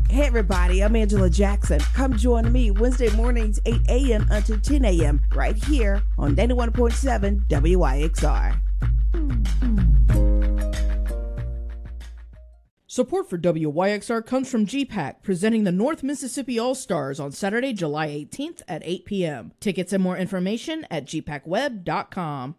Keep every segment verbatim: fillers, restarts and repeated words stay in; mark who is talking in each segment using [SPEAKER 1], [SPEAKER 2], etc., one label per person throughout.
[SPEAKER 1] Hey everybody, I'm Angela Jackson. Come join me Wednesday mornings eight a.m. until ten a.m. right here on ninety-one point seven W Y X R.
[SPEAKER 2] Support for W Y X R comes from G PAC, presenting the North Mississippi All-Stars on Saturday, July eighteenth at eight p.m. Tickets and more information at g pac web dot com.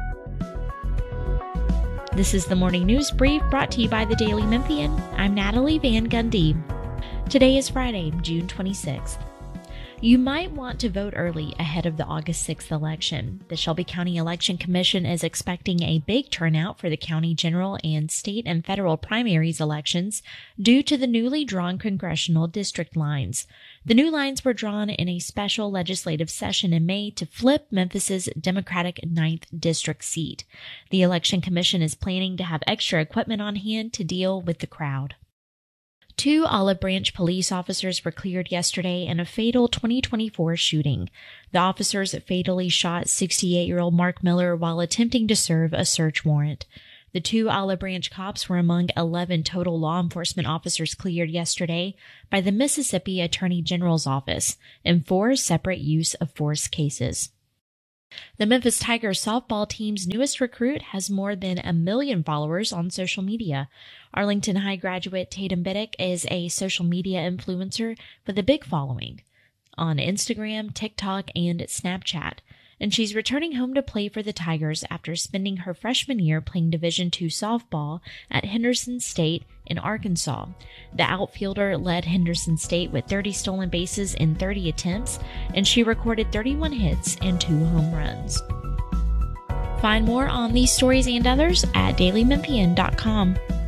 [SPEAKER 3] This is the Morning News Brief brought to you by the Daily Memphian. I'm Natalie Van Gundy. Today is Friday, June twenty-sixth. You might want to vote early ahead of the August sixth election. The Shelby County Election Commission is expecting a big turnout for the county general and state and federal primaries elections due to the newly drawn congressional district lines. The new lines were drawn in a special legislative session in May to flip Memphis's Democratic ninth District seat. The Election Commission is planning to have extra equipment on hand to deal with the crowd. Two Olive Branch police officers were cleared yesterday in a fatal twenty twenty-four shooting. The officers fatally shot sixty-eight-year-old Mark Miller while attempting to serve a search warrant. The two Olive Branch cops were among eleven total law enforcement officers cleared yesterday by the Mississippi Attorney General's office in four separate use of force cases. The Memphis Tigers softball team's newest recruit has more than a million followers on social media. Arlington High graduate Tatum Biddick is a social media influencer with a big following on Instagram, TikTok, and Snapchat. And she's returning home to play for the Tigers after spending her freshman year playing Division two softball at Henderson State in Arkansas. The outfielder led Henderson State with thirty stolen bases in thirty attempts, and she recorded thirty-one hits and two home runs. Find more on these stories and others at daily memphian dot com.